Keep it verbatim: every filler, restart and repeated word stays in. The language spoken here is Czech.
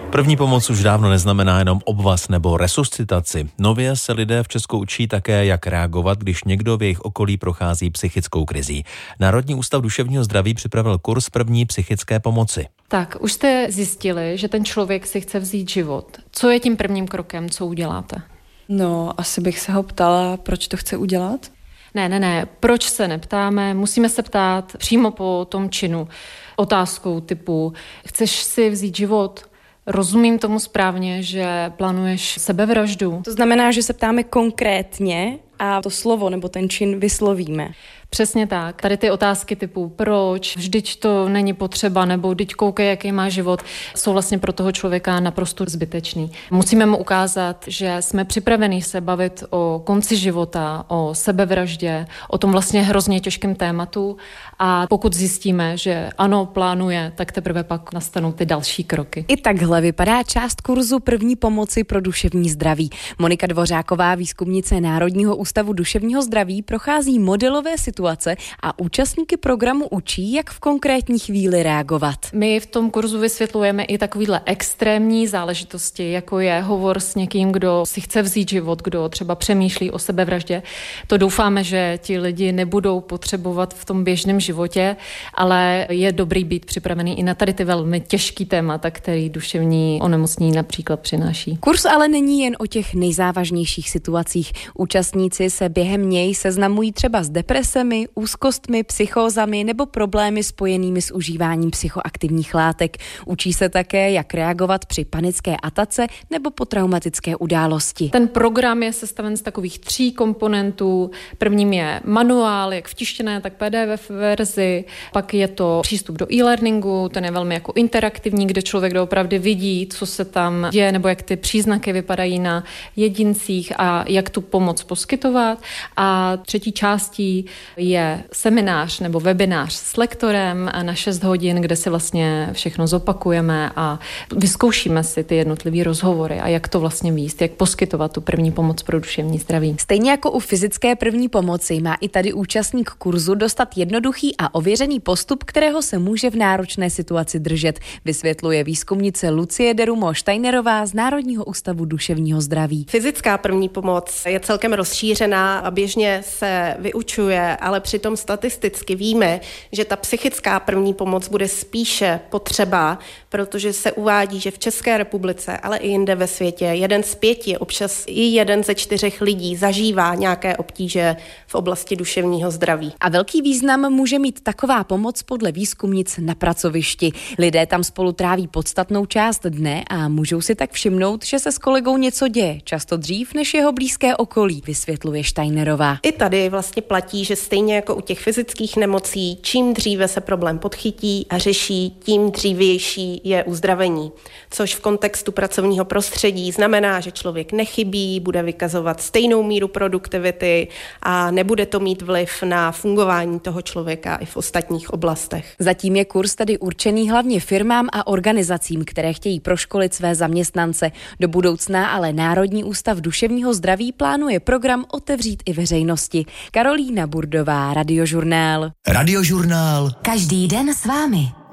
První pomoc už dávno neznamená jenom obvaz nebo resuscitaci. Nově se lidé v Česku učí také, jak reagovat, když někdo v jejich okolí prochází psychickou krizí. Národní ústav duševního zdraví připravil kurz první psychické pomoci. Tak, už jste zjistili, že ten člověk si chce vzít život. Co je tím prvním krokem, co uděláte? No, asi bych se ho ptala, proč to chce udělat. Ne, ne, ne, proč se neptáme? Musíme se ptát přímo po tom činu. Otázkou typu, chceš si vzít život? Rozumím tomu správně, že plánuješ sebevraždu? To znamená, že se ptáme konkrétně a to slovo nebo ten čin vyslovíme. Přesně tak. Tady ty otázky typu proč, vždyť to není potřeba, nebo vždyť koukej, jaký má život, jsou vlastně pro toho člověka naprosto zbytečný. Musíme mu ukázat, že jsme připraveni se bavit o konci života, o sebevraždě, o tom vlastně hrozně těžkém tématu a pokud zjistíme, že ano, plánuje, tak teprve pak nastanou ty další kroky. I takhle vypadá část kurzu první pomoci pro duševní zdraví. Monika Dvořáková, výzkumnice Národního ústavu duševního zdraví, prochází modelové situace a účastníky programu učí, jak v konkrétní chvíli reagovat. My v tom kurzu vysvětlujeme i takovýhle extrémní záležitosti, jako je hovor s někým, kdo si chce vzít život, kdo třeba přemýšlí o sebevraždě. To doufáme, že ti lidi nebudou potřebovat v tom běžném životě, ale je dobrý být připravený i na tady ty velmi těžký témata, který duševní onemocnění například přináší. Kurz ale není jen o těch nejzávažnějších situacích. Účastníci se během něj seznamují třeba s depresemi, úzkostmi, psychózami nebo problémy spojenými s užíváním psychoaktivních látek. Učí se také, jak reagovat při panické atace nebo po traumatické události. Ten program je sestaven z takových tří komponentů. Prvním je manuál, jak v tištěné, tak P D F verzi. Pak je to přístup do e-learningu, ten je velmi jako interaktivní, kde člověk doopravdy vidí, co se tam děje, nebo jak ty příznaky vypadají na jedincích a jak tu pomoc poskytovat. A třetí částí je seminář nebo webinář s lektorem na šest hodin, kde si vlastně všechno zopakujeme a vyzkoušíme si ty jednotlivé rozhovory a jak to vlastně vést, jak poskytovat tu první pomoc pro duševní zdraví. Stejně jako u fyzické první pomoci má i tady účastník kurzu dostat jednoduchý a ověřený postup, kterého se může v náročné situaci držet, vysvětluje výzkumnice Lucie Derumo-Steinerová z Národního ústavu duševního zdraví. Fyzická první pomoc je celkem rozšířená a běžně se vyučuje, ale přitom statisticky víme, že ta psychická první pomoc bude spíše potřeba, protože se uvádí, že v České republice, ale i jinde ve světě, jeden z pěti, občas i jeden ze čtyřech lidí zažívá nějaké obtíže v oblasti duševního zdraví. A velký význam může mít taková pomoc podle výzkumnic na pracovišti. Lidé tam spolu tráví podstatnou část dne a můžou si tak všimnout, že se s kolegou něco děje, často dřív než jeho blízké okolí, vysvětluje Steinerová. I tady vlastně platí, že stejně jako u těch fyzických nemocí, čím dříve se problém podchytí a řeší, tím dřívější je uzdravení. Což v kontextu pracovního prostředí znamená, že člověk nechybí, bude vykazovat stejnou míru produktivity a nebude to mít vliv na fungování toho člověka i v ostatních oblastech. Zatím je kurz tedy určený hlavně firmám a organizacím, které chtějí proškolit své zaměstnance. Do budoucna ale Národní ústav duševního zdraví plánuje program otevřít i veřejnosti. Karolína Burdová, Radiožurnál. Radiožurnál. Každý den s vámi.